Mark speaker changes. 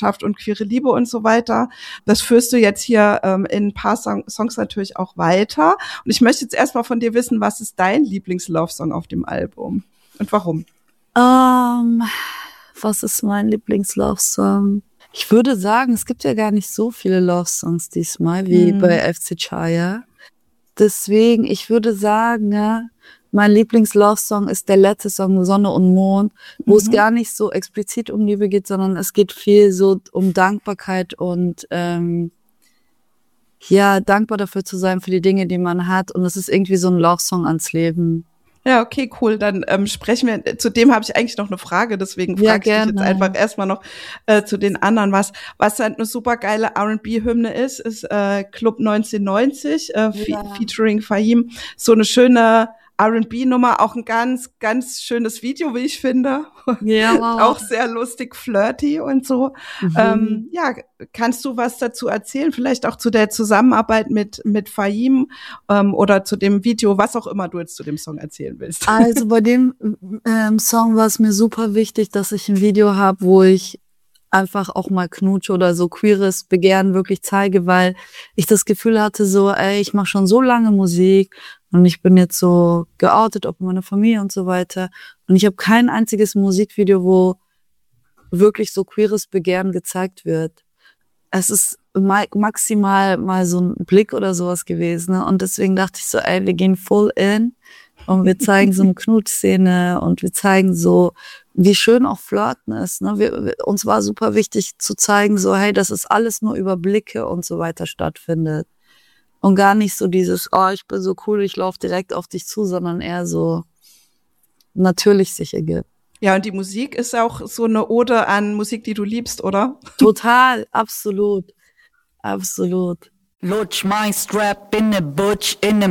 Speaker 1: Partnerschaft und queere Liebe und so weiter. Das führst du jetzt hier in ein paar Songs natürlich auch weiter. Und ich möchte jetzt erstmal von dir wissen, was ist dein Lieblings-Love-Song auf dem Album und warum?
Speaker 2: Was ist mein Lieblings-Love-Song? Ich würde sagen, es gibt ja gar nicht so viele Love-Songs diesmal wie bei FC Chaya. Deswegen, ich würde sagen, ja, mein Lieblings-Love-Song ist der letzte Song, Sonne und Mond, wo es gar nicht so explizit um Liebe geht, sondern es geht viel so um Dankbarkeit und dankbar dafür zu sein für die Dinge, die man hat. Und es ist irgendwie so ein Love-Song ans Leben.
Speaker 1: Ja, okay, cool. Dann sprechen wir, zu dem habe ich eigentlich noch eine Frage, deswegen frage ich dich jetzt einfach erstmal noch zu den anderen. Was halt eine super geile R&B-Hymne ist Club 1990, featuring Fahim. So eine schöne R&B-Nummer, auch ein ganz, ganz schönes Video, wie ich finde. Ja. Auch sehr lustig, flirty und so. Kannst du was dazu erzählen? Vielleicht auch zu der Zusammenarbeit mit Fahim oder zu dem Video, was auch immer du jetzt zu dem Song erzählen willst.
Speaker 2: Also bei dem Song war es mir super wichtig, dass ich ein Video habe, wo ich einfach auch mal knutsche oder so queeres Begehren wirklich zeige, weil ich das Gefühl hatte so, ich mache schon so lange Musik und ich bin jetzt so geoutet, auch in meiner Familie und so weiter. Und ich habe kein einziges Musikvideo, wo wirklich so queeres Begehren gezeigt wird. Es ist maximal mal so ein Blick oder sowas gewesen. Ne? Und deswegen dachte ich so, wir gehen full in und wir zeigen so eine Knutszene und wir zeigen so, wie schön auch Flirten ist. Ne? Uns war super wichtig zu zeigen, so, hey, dass es alles nur über Blicke und so weiter stattfindet. Und gar nicht so dieses, ich bin so cool, ich laufe direkt auf dich zu, sondern eher so natürlich sich ergibt.
Speaker 1: Ja, und die Musik ist auch so eine Ode an Musik, die du liebst, oder?
Speaker 2: Total, absolut. Absolut.
Speaker 3: Lutsch mein Strap in the Butch in the